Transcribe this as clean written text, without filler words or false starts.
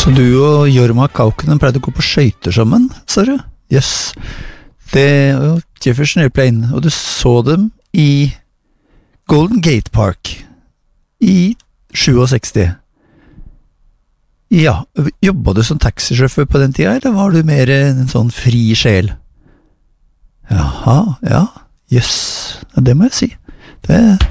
Så du og Jorma Kaukonen pleide å gå på skøyter sammen, sa du? Yes. Det og Jefferson Airplane, og du så dem i Golden Gate Park i 67. Ja, jobbet du som taxisjåfør på den tida, eller var du mer en sånn fri sjel? Jaha, ja, yes. Det må jeg si. Det